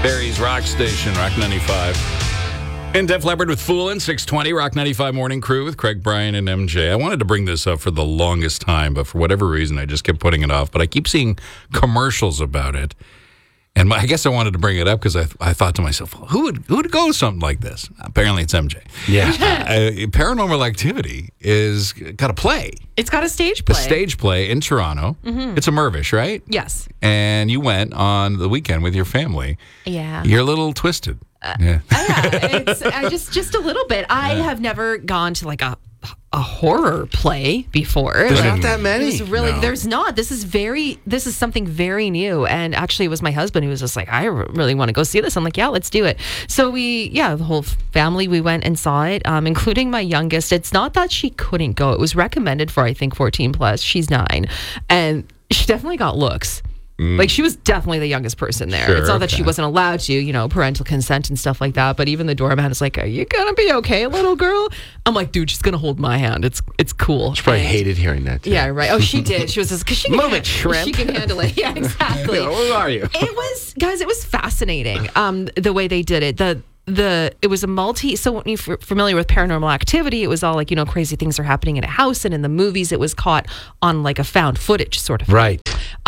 Barry's Rock Station, Rock 95. And Def Leppard with Foolin', 620, Rock 95 Morning Crew with Craig, Brian, and MJ. I wanted to bring this up for the longest time, but for whatever reason, I just kept putting it off. But I keep seeing commercials about it. And I guess I wanted to bring it up because I thought to myself, who would go with something like this? Apparently, it's MJ. Yeah. Paranormal Activity is got a play. It's got a stage play. A stage play in Toronto. Mm-hmm. It's a Mirvish, right? Yes. And you went on the weekend with your family. Yeah. You're a little twisted. Yeah. It's just a little bit. I have never gone to like a horror play before. There's not that many. It's really, there's not. This is something very new. And actually, it was my husband who was just like, I really want to go see this. I'm like, yeah, let's do it. So the whole family, we went and saw it, including my youngest. It's not that she couldn't go. It was recommended for, I think, 14 plus. She's 9. And she definitely got looks. Like, she was definitely the youngest person there. Sure, it's not that she wasn't allowed to, parental consent and stuff like that. But even the doorman is like, are you going to be okay, little girl? I'm like, dude, she's going to hold my hand. It's cool. She probably hated hearing that, too. Yeah, right. Oh, she did. She was just, because she Move it, shrimp. She can handle it. Yeah, exactly. Who are you? It was fascinating, the way they did it. It was a so when you're familiar with Paranormal Activity, it was all like, crazy things are happening in a house, and in the movies it was caught on like a found footage sort of thing. Right.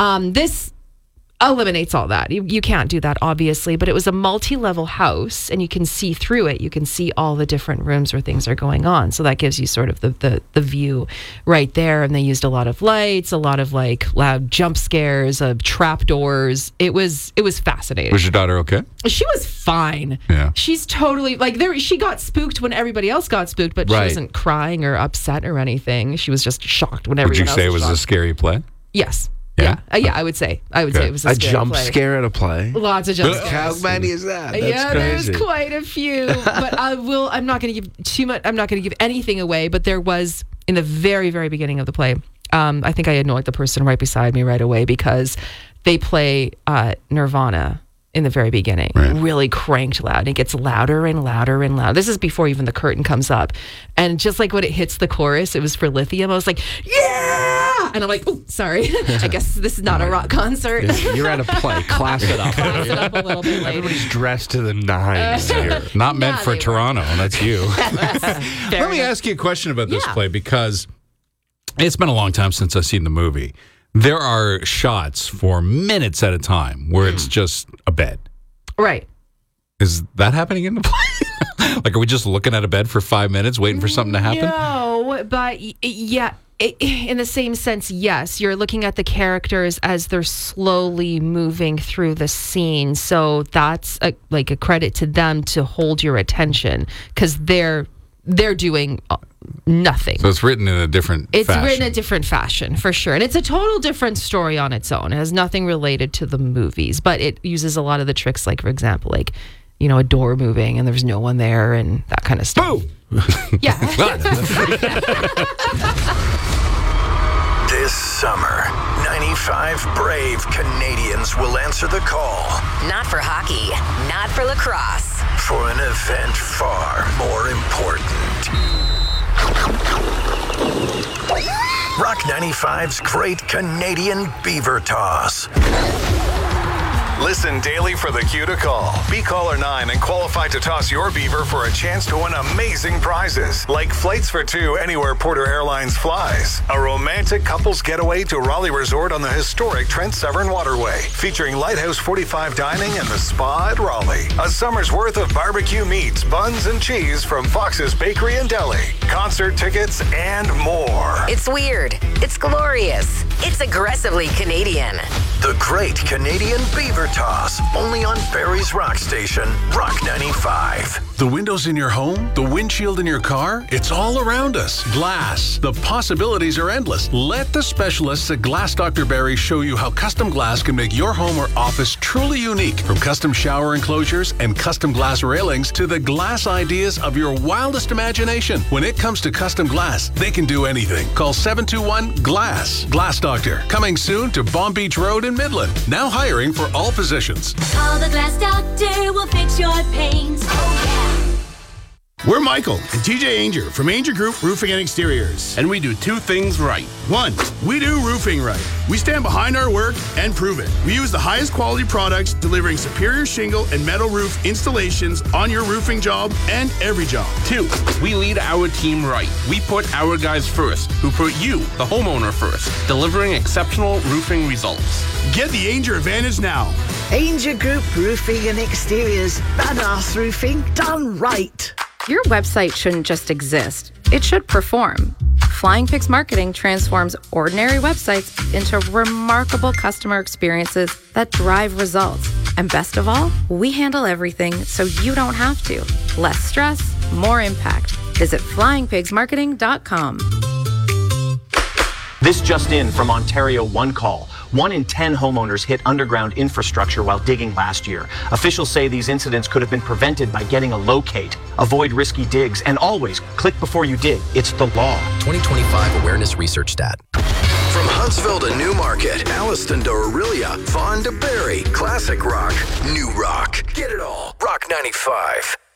This eliminates all that. You can't do that, obviously, but it was a multi-level house, and you can see through it. You can see all the different rooms where things are going on. So that gives you sort of the view right there. And they used a lot of lights, a lot of like loud jump scares, trap doors. It was fascinating. Was your daughter okay? She was fine. Yeah. She's totally like she got spooked when everybody else got spooked, but she wasn't crying or upset or anything. She was just shocked when everyone else was Would you say it was shocked. A scary play? Yes. Yeah? Yeah, I would say it was a jump play. scare at a play. Lots of jump scares. How many is that? That's crazy. There's quite a few. But I'm not going to give too much. I'm not going to give anything away. But there was, in the very, very beginning of the play, I think I annoyed the person right beside me right away because they play Nirvana in the very beginning, really cranked loud. It gets louder and louder and louder. This is before even the curtain comes up. And just like when it hits the chorus, it was for Lithium. I was like, yeah! And I'm like, oh, sorry. I guess this is not a rock concert. You're at a play. Class it up. Class it up a little bit later. Everybody's dressed to the nines here. Not meant for they Toronto. That's you. Let me enough. ask you a question about this play, because it's been a long time since I've seen the movie. There are shots for minutes at a time where it's just a bed. Right. Is that happening in the play? Like, are we just looking at a bed for 5 minutes waiting for something to happen? No, but yeah, in the same sense, yes. You're looking at the characters as they're slowly moving through the scene. So that's a credit to them to hold your attention, because they're doing nothing. So it's written in a different fashion. It's written a different fashion, for sure. And it's a total different story on its own. It has nothing related to the movies, but it uses a lot of the tricks, like, for example, like, a door moving and there's no one there and that kind of stuff. Boo! Yeah. This summer, 95 brave Canadians will answer the call. Not for hockey, not for lacrosse. For an event far more important. Rock 95's Great Canadian Beaver Toss. Listen daily for the cue to call. Be caller 9 and qualify to toss your beaver for a chance to win amazing prizes, like flights for 2 anywhere Porter Airlines flies, a romantic couples getaway to Raleigh Resort on the historic Trent Severn Waterway, featuring Lighthouse 45 dining and the spa at Raleigh, a summer's worth of barbecue meats, buns, and cheese from Fox's Bakery and Deli, concert tickets, and more. It's weird. It's glorious. It's aggressively Canadian. The Great Canadian Beaver Toss, only on Barry's Rock Station, Rock 95. The windows in your home, the windshield in your car, it's all around us. Glass. The possibilities are endless. Let the specialists at Glass Dr. Barry show you how custom glass can make your home or office truly unique. From custom shower enclosures and custom glass railings to the glass ideas of your wildest imagination. When it comes to custom glass, they can do anything. Call 721-GLASS. Glass Doctor, coming soon to Palm Beach Road in Midland. Now hiring for all positions. Call the Glass Doctor, we'll fix your paint. Oh, yeah. We're Michael and TJ Ainger from Ainger Group Roofing and Exteriors. And we do two things right. One, we do roofing right. We stand behind our work and prove it. We use the highest quality products, delivering superior shingle and metal roof installations on your roofing job and every job. Two, we lead our team right. We put our guys first, who put you, the homeowner, first, delivering exceptional roofing results. Get the Ainger advantage now. Ainger Group Roofing and Exteriors. Badass roofing done right. Your website shouldn't just exist. It should perform. Flying Pigs Marketing transforms ordinary websites into remarkable customer experiences that drive results. And best of all, we handle everything so you don't have to. Less stress, more impact. Visit flyingpigsmarketing.com. This just in from Ontario One Call. 1 in 10 homeowners hit underground infrastructure while digging last year. Officials say these incidents could have been prevented by getting a locate. Avoid risky digs and always click before you dig. It's the law. 2025 Awareness Research Stat. From Huntsville to Newmarket, Alliston to Orillia, Vaughan to Barrie, classic rock, new rock. Get it all. Rock 95.